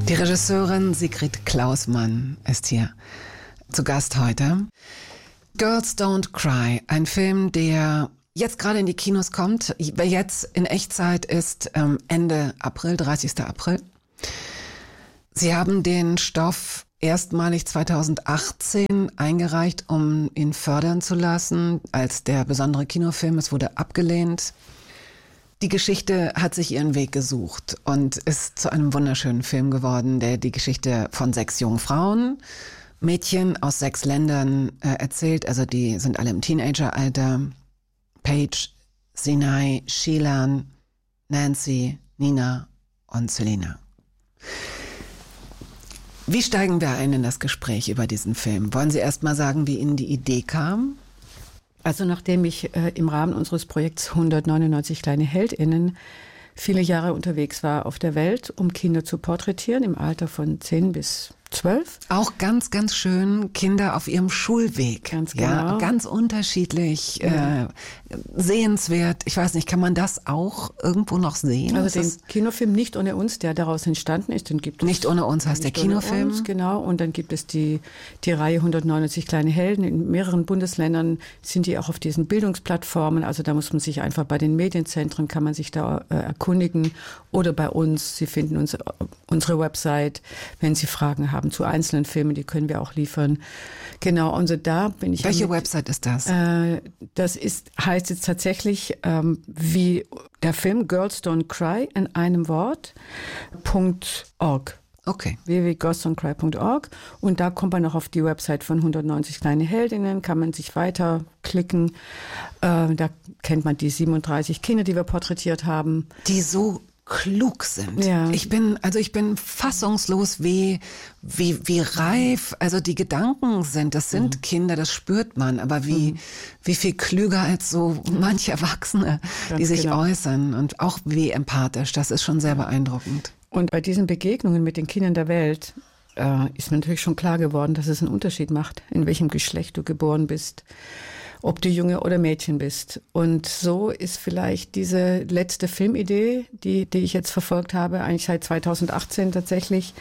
Die Regisseurin Sigrid Klausmann ist hier zu Gast heute. Girls Don't Cry, ein Film, der jetzt gerade in die Kinos kommt. Jetzt in Echtzeit ist Ende April, 30. April. Sie haben den Stoff erstmalig 2018 eingereicht, um ihn fördern zu lassen als der besondere Kinofilm. Es wurde abgelehnt. Die Geschichte hat sich ihren Weg gesucht und ist zu einem wunderschönen Film geworden, der die Geschichte von 6 jungen Frauen, Mädchen aus 6 Ländern erzählt. Also die sind alle im Teenageralter. Paige, Sinai, Shilan, Nancy, Nina und Selena. Wie steigen wir ein in das Gespräch über diesen Film? Wollen Sie erst mal sagen, wie Ihnen die Idee kam? Also nachdem ich im Rahmen unseres Projekts 199 kleine HeldInnen viele Jahre unterwegs war auf der Welt, um Kinder zu porträtieren im Alter von 10 bis 12. Auch ganz, ganz schön Kinder auf ihrem Schulweg. Ganz genau. Ja, ganz unterschiedlich, sehenswert. Ich weiß nicht, kann man das auch irgendwo noch sehen? Also den Kinofilm Nicht ohne uns, der daraus entstanden ist, den gibt es. Nicht ohne uns heißt der Kinofilm. Uns, genau. Und dann gibt es die Reihe 199 kleine Helden. In mehreren Bundesländern sind die auch auf diesen Bildungsplattformen. Also da muss man sich einfach bei den Medienzentren, kann man sich da erkundigen. Oder bei uns, Sie finden unsere Website, wenn Sie Fragen haben zu einzelnen Filmen, die können wir auch liefern. Genau, also da bin ich. Welche Website ist das? Das heißt jetzt tatsächlich wie der Film Girls Don't Cry in einem Wort .org. Okay. www.girlsdon'tcry.org und da kommt man noch auf die Website von 190 kleine Heldinnen, kann man sich weiterklicken. Da kennt man die 37 Kinder, die wir porträtiert haben. Die so klug sind. Ja. Ich bin fassungslos, wie reif, also die Gedanken sind. Das sind Kinder, das spürt man, aber wie viel klüger als so manche Erwachsene, die sich äußern und auch wie empathisch. Das ist schon sehr beeindruckend. Und bei diesen Begegnungen mit den Kindern der Welt ist mir natürlich schon klar geworden, dass es einen Unterschied macht, in welchem Geschlecht du geboren bist, ob du Junge oder Mädchen bist. Und so ist vielleicht diese letzte Filmidee, die ich jetzt verfolgt habe, eigentlich seit 2018 tatsächlich,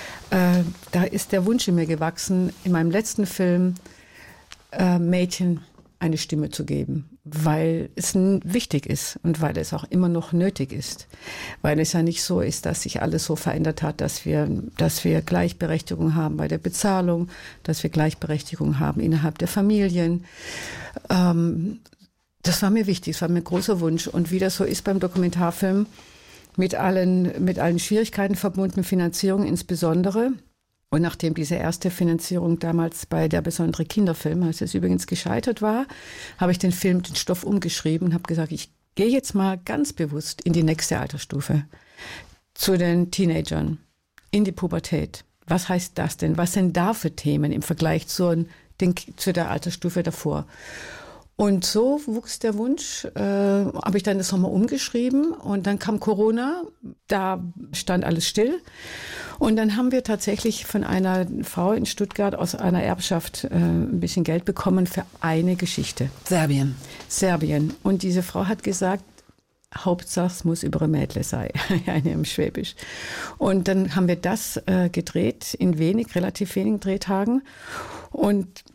da ist der Wunsch in mir gewachsen, in meinem letzten Film Mädchen eine Stimme zu geben, weil es wichtig ist und weil es auch immer noch nötig ist. Weil es ja nicht so ist, dass sich alles so verändert hat, dass wir Gleichberechtigung haben bei der Bezahlung, dass wir Gleichberechtigung haben innerhalb der Familien. Das war mir wichtig, das war mir ein großer Wunsch. Und wie das so ist beim Dokumentarfilm, mit allen Schwierigkeiten verbunden, Finanzierung insbesondere. Und nachdem diese erste Finanzierung damals bei der besondere Kinderfilm, als es übrigens gescheitert war, habe ich den Stoff umgeschrieben und habe gesagt, ich gehe jetzt mal ganz bewusst in die nächste Altersstufe, zu den Teenagern, in die Pubertät. Was heißt das denn? Was sind da für Themen im Vergleich zu der Altersstufe davor? Und so wuchs der Wunsch, habe ich dann das nochmal umgeschrieben und dann kam Corona, da stand alles still. Und dann haben wir tatsächlich von einer Frau in Stuttgart aus einer Erbschaft ein bisschen Geld bekommen für eine Geschichte. Serbien. Und diese Frau hat gesagt, Hauptsache es muss über ein Mädle sein, eine im Schwäbisch. Und dann haben wir das gedreht in relativ wenigen Drehtagen. Und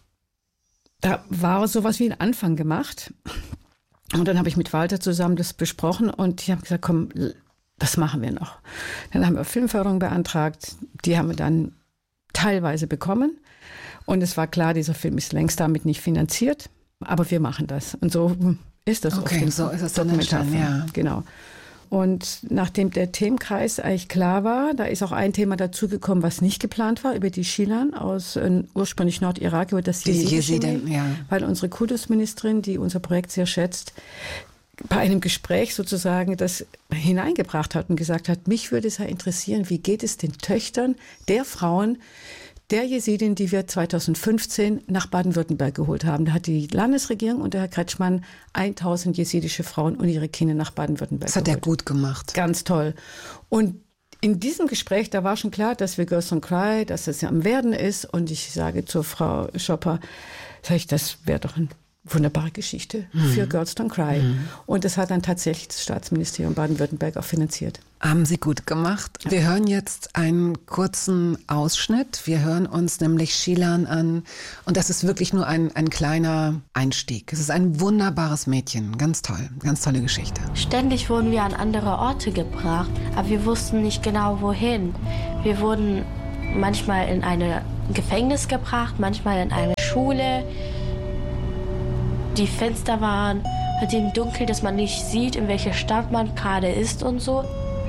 da war sowas wie ein Anfang gemacht. Und dann habe ich mit Walter zusammen das besprochen und ich habe gesagt, komm, das machen wir noch. Dann haben wir Filmförderung beantragt. Die haben wir dann teilweise bekommen. Und es war klar, dieser Film ist längst damit nicht finanziert. Aber wir machen das. Und so ist das. Okay, so ist es dann entstanden, ja. Genau. Und nachdem der Themenkreis eigentlich klar war, da ist auch ein Thema dazugekommen, was nicht geplant war, über die Shilan aus ursprünglich Nordirak, über das Jesiden, ja. Weil unsere Kultusministerin, die unser Projekt sehr schätzt, bei einem Gespräch sozusagen das hineingebracht hat und gesagt hat, mich würde es ja interessieren, wie geht es den Töchtern der Frauen, der Jesiden, die wir 2015 nach Baden-Württemberg geholt haben. Da hat die Landesregierung und der Herr Kretschmann 1000 jesidische Frauen und ihre Kinder nach Baden-Württemberg geholt. Das hat er gut gemacht. Ganz toll. Und in diesem Gespräch, da war schon klar, dass wir Girls Don't Cry, dass das ja am Werden ist. Und ich sage zur Frau Schopper, das wäre doch ein wunderbare Geschichte für Girls Don't Cry. Und das hat dann tatsächlich das Staatsministerium Baden-Württemberg auch finanziert. Haben Sie gut gemacht. Ja. Wir hören jetzt einen kurzen Ausschnitt. Wir hören uns nämlich Shilan an. Und das ist wirklich nur ein kleiner Einstieg. Es ist ein wunderbares Mädchen. Ganz toll. Ganz tolle Geschichte. Ständig wurden wir an andere Orte gebracht, aber wir wussten nicht genau wohin. Wir wurden manchmal in ein Gefängnis gebracht, manchmal in eine Schule. Die Fenster waren halt im Dunkeln, dass man nicht sieht, in welcher Stadt man gerade ist und so.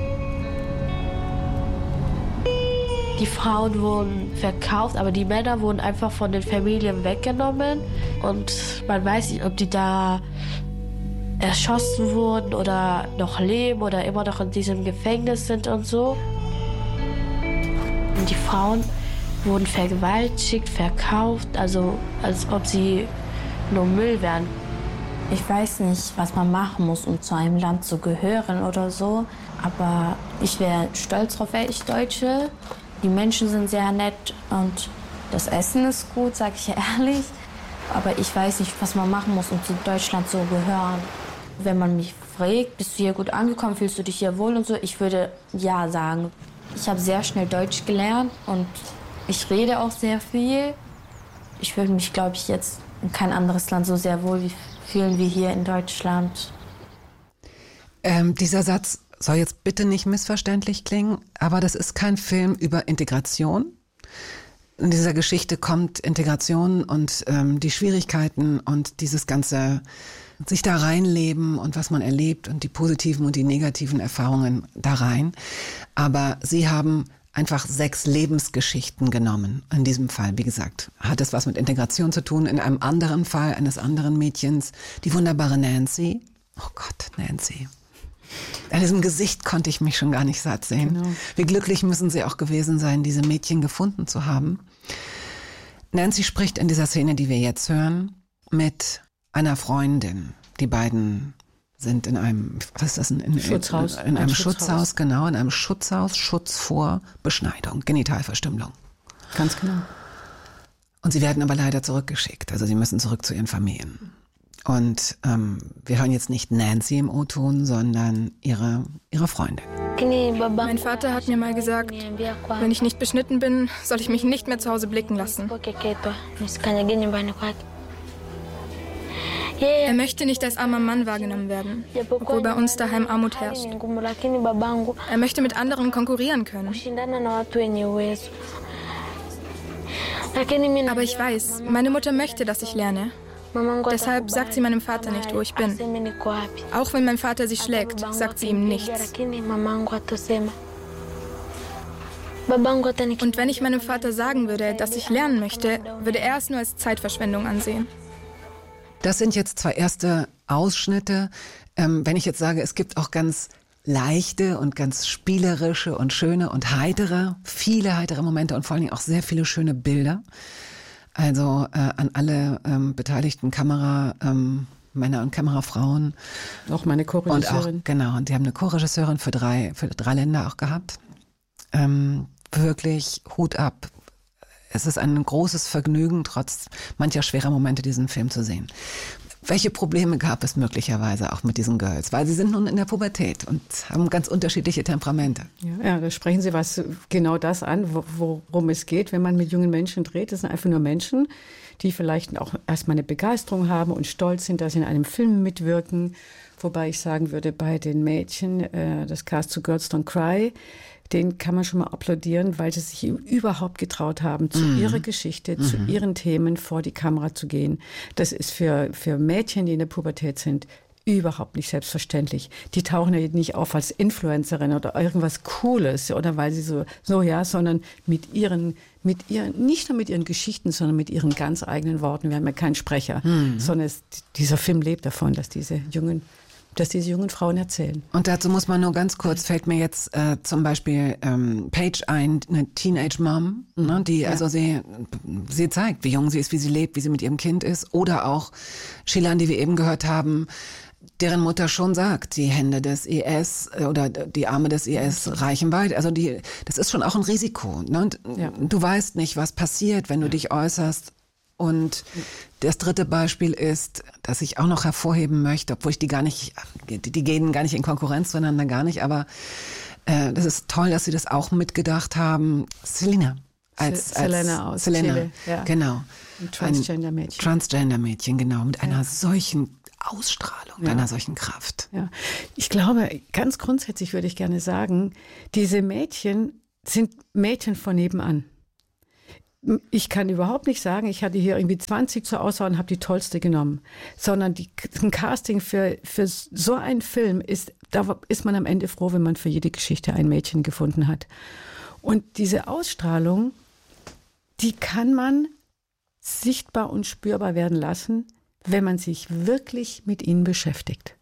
Die Frauen wurden verkauft, aber die Männer wurden einfach von den Familien weggenommen. Und man weiß nicht, ob die da erschossen wurden oder noch leben oder immer noch in diesem Gefängnis sind und so. Und die Frauen wurden vergewaltigt, verkauft, also als ob sie nur Müll wären. Ich weiß nicht, was man machen muss, um zu einem Land zu gehören oder so. Aber ich wäre stolz drauf, wäre ich Deutsche. Die Menschen sind sehr nett und das Essen ist gut, sage ich ehrlich. Aber ich weiß nicht, was man machen muss, um zu Deutschland zu gehören. Wenn man mich fragt, bist du hier gut angekommen, fühlst du dich hier wohl und so, ich würde ja sagen. Ich habe sehr schnell Deutsch gelernt und ich rede auch sehr viel. Ich würde mich, glaube ich, jetzt in kein anderes Land so sehr wohl fühlen wie hier in Deutschland. Dieser Satz soll jetzt bitte nicht missverständlich klingen, aber das ist kein Film über Integration. In dieser Geschichte kommt Integration und die Schwierigkeiten und dieses ganze sich da reinleben und was man erlebt und die positiven und die negativen Erfahrungen da rein. Aber sie haben einfach 6 Lebensgeschichten genommen. In diesem Fall, wie gesagt, hat es was mit Integration zu tun. In einem anderen Fall eines anderen Mädchens, die wunderbare Nancy. Oh Gott, Nancy. An diesem Gesicht konnte ich mich schon gar nicht satt sehen. Genau. Wie glücklich müssen sie auch gewesen sein, diese Mädchen gefunden zu haben. Nancy spricht in dieser Szene, die wir jetzt hören, mit einer Freundin. Die beiden sind in einem, was ist das? Schutzhaus. In einem Schutzhaus, genau, in einem Schutzhaus, Schutz vor Beschneidung, Genitalverstümmelung. Ganz genau. Und sie werden aber leider zurückgeschickt, also sie müssen zurück zu ihren Familien. Und wir hören jetzt nicht Nancy im O-Ton, sondern ihre Freundin. Mein Vater hat mir mal gesagt, wenn ich nicht beschnitten bin, soll ich mich nicht mehr zu Hause blicken lassen. Er möchte nicht als armer Mann wahrgenommen werden, obwohl bei uns daheim Armut herrscht. Er möchte mit anderen konkurrieren können. Aber ich weiß, meine Mutter möchte, dass ich lerne. Deshalb sagt sie meinem Vater nicht, wo ich bin. Auch wenn mein Vater sie schlägt, sagt sie ihm nichts. Und wenn ich meinem Vater sagen würde, dass ich lernen möchte, würde er es nur als Zeitverschwendung ansehen. Das sind jetzt 2 erste Ausschnitte. Wenn ich jetzt sage, es gibt auch ganz leichte und ganz spielerische und schöne und heitere, viele heitere Momente und vor allen Dingen auch sehr viele schöne Bilder. Also an alle beteiligten Kameramänner und Kamerafrauen. Auch meine Co-Regisseurin. Und auch, genau, und die haben eine Co-Regisseurin für drei Länder auch gehabt. Wirklich Hut ab. Es ist ein großes Vergnügen, trotz mancher schwerer Momente diesen Film zu sehen. Welche Probleme gab es möglicherweise auch mit diesen Girls? Weil sie sind nun in der Pubertät und haben ganz unterschiedliche Temperamente. Ja, da sprechen Sie genau das an, worum es geht, wenn man mit jungen Menschen dreht. Das sind einfach nur Menschen, die vielleicht auch erstmal eine Begeisterung haben und stolz sind, dass sie in einem Film mitwirken. Wobei ich sagen würde, bei den Mädchen, das Cast zu Girls Don't Cry, den kann man schon mal applaudieren, weil sie sich überhaupt getraut haben, zu ihrer Geschichte, zu ihren Themen vor die Kamera zu gehen. Das ist für Mädchen, die in der Pubertät sind, überhaupt nicht selbstverständlich. Die tauchen ja nicht auf als Influencerin oder irgendwas Cooles oder weil sie sondern mit ihren, nicht nur mit ihren Geschichten, sondern mit ihren ganz eigenen Worten. Wir haben ja keinen Sprecher, sondern dieser Film lebt davon, dass diese jungen Frauen erzählen. Und dazu muss man nur ganz kurz, fällt mir jetzt zum Beispiel Paige ein, eine Teenage-Mom, ne, die also sie zeigt, wie jung sie ist, wie sie lebt, wie sie mit ihrem Kind ist. Oder auch Shilan, die wir eben gehört haben, deren Mutter schon sagt, die Hände des IS oder die Arme des IS reichen weit. Also das ist schon auch ein Risiko. Ne? Und du weißt nicht, was passiert, wenn du dich äußerst Und das dritte Beispiel ist, dass ich auch noch hervorheben möchte, obwohl ich die gehen gar nicht in Konkurrenz zueinander, gar nicht, aber das ist toll, dass Sie das auch mitgedacht haben. Selena. Selena aus Chile. Ja. Genau. Ein Transgender-Mädchen. Transgender-Mädchen, genau. Mit einer solchen Ausstrahlung, einer solchen Kraft. Ja. Ich glaube, ganz grundsätzlich würde ich gerne sagen, diese Mädchen sind Mädchen von nebenan. Ich kann überhaupt nicht sagen, ich hatte hier irgendwie 20 zur Auswahl und habe die tollste genommen, sondern ein Casting für so einen Film da ist man am Ende froh, wenn man für jede Geschichte ein Mädchen gefunden hat. Und diese Ausstrahlung, die kann man sichtbar und spürbar werden lassen, wenn man sich wirklich mit ihnen beschäftigt.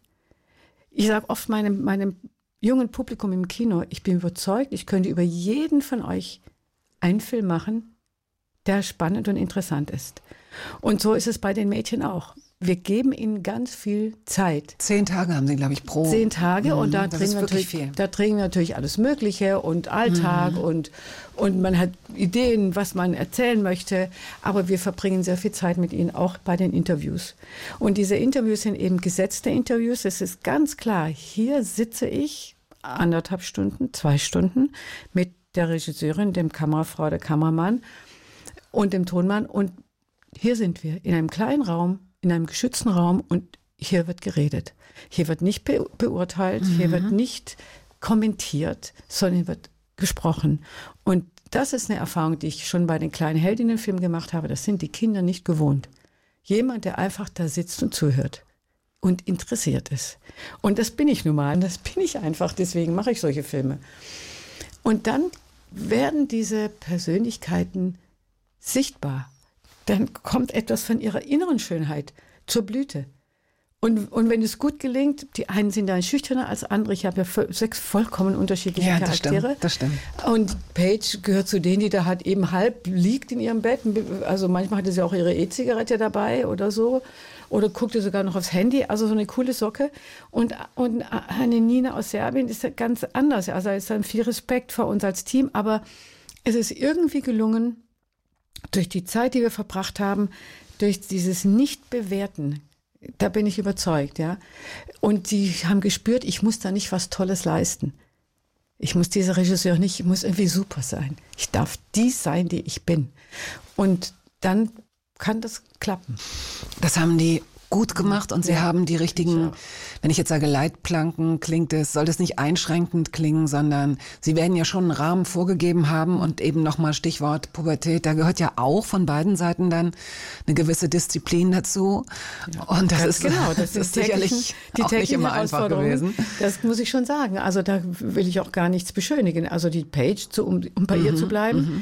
Ich sage oft meinem jungen Publikum im Kino, ich bin überzeugt, ich könnte über jeden von euch einen Film machen, der spannend und interessant ist. Und so ist es bei den Mädchen auch. Wir geben ihnen ganz viel Zeit. 10 Tage haben sie, glaube ich, pro. 10 Tage und da kriegen wir natürlich alles Mögliche und Alltag und man hat Ideen, was man erzählen möchte, aber wir verbringen sehr viel Zeit mit ihnen, auch bei den Interviews. Und diese Interviews sind eben gesetzte Interviews. Es ist ganz klar, hier sitze ich 1,5 Stunden, 2 Stunden mit der Regisseurin, dem Kamerafrau, der Kameramann und dem Tonmann und hier sind wir in einem kleinen Raum, in einem geschützten Raum und hier wird geredet. Hier wird nicht beurteilt, hier wird nicht kommentiert, sondern wird gesprochen. Und das ist eine Erfahrung, die ich schon bei den kleinen Heldinnenfilmen gemacht habe. Das sind die Kinder nicht gewohnt. Jemand, der einfach da sitzt und zuhört und interessiert ist. Und das bin ich nun mal, das bin ich einfach, deswegen mache ich solche Filme. Und dann werden diese Persönlichkeiten sichtbar. Dann kommt etwas von ihrer inneren Schönheit zur Blüte. Und wenn es gut gelingt, die einen sind dann schüchterner als andere. Ich habe ja 6 vollkommen unterschiedliche Charaktere. Das stimmt. Und Paige gehört zu denen, die da halt eben halb liegt in ihrem Bett. Also manchmal hatte sie auch ihre E-Zigarette dabei oder so. Oder guckte sogar noch aufs Handy. Also so eine coole Socke. Und eine Nina aus Serbien ist ganz anders. Also es ist dann viel Respekt vor uns als Team. Aber es ist irgendwie gelungen, durch die Zeit, die wir verbracht haben, durch dieses Nicht-Bewerten, da bin ich überzeugt, ja. Und die haben gespürt, ich muss da nicht was Tolles leisten. Ich muss dieser Regisseur nicht, ich muss irgendwie super sein. Ich darf die sein, die ich bin. Und dann kann das klappen. Das haben die gut gemacht und sie haben die richtigen, wenn ich jetzt sage Leitplanken, soll das nicht einschränkend klingen, sondern sie werden ja schon einen Rahmen vorgegeben haben und eben nochmal Stichwort Pubertät, da gehört ja auch von beiden Seiten dann eine gewisse Disziplin dazu. Ja, und das ist sicherlich auch nicht immer einfach gewesen. Das muss ich schon sagen. Also da will ich auch gar nichts beschönigen. Also die Paige, um bei ihr zu bleiben,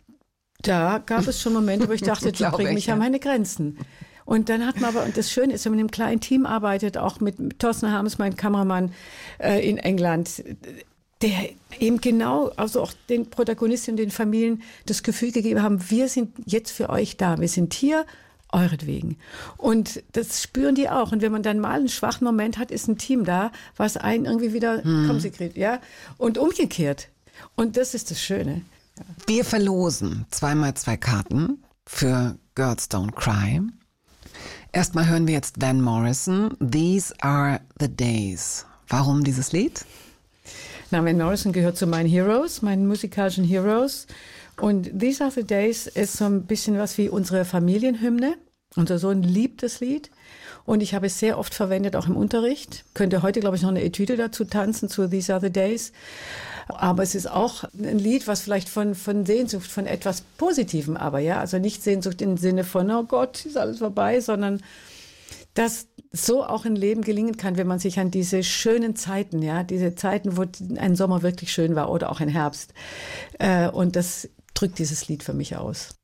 da gab es schon Momente, wo ich dachte, die bringen mich an meine Grenzen. Und dann hat man und das Schöne ist, wenn man in einem kleinen Team arbeitet, auch mit Thorsten Harms, mein Kameramann in England, der eben genau, also auch den Protagonisten und den Familien das Gefühl gegeben haben, wir sind jetzt für euch da, wir sind hier, euretwegen. Und das spüren die auch. Und wenn man dann mal einen schwachen Moment hat, ist ein Team da, was einen irgendwie wieder, ja, und umgekehrt. Und das ist das Schöne. Ja. Wir verlosen 2x2 Karten für Girls Don't Cry. Erstmal hören wir jetzt Van Morrison, These Are the Days. Warum dieses Lied? Na, Van Morrison gehört zu meinen Heroes, meinen musikalischen Heroes. Und These Are the Days ist so ein bisschen was wie unsere Familienhymne. Unser Sohn liebt das Lied. Und ich habe es sehr oft verwendet, auch im Unterricht. Könnte heute, glaube ich, noch eine Etüde dazu tanzen, zu These Are the Days. Aber es ist auch ein Lied, was vielleicht von Sehnsucht, von etwas Positivem aber, ja. Also nicht Sehnsucht im Sinne von, oh Gott, ist alles vorbei, sondern dass so auch ein Leben gelingen kann, wenn man sich an diese schönen Zeiten, ja, diese Zeiten, wo ein Sommer wirklich schön war oder auch ein Herbst. Und das drückt dieses Lied für mich aus.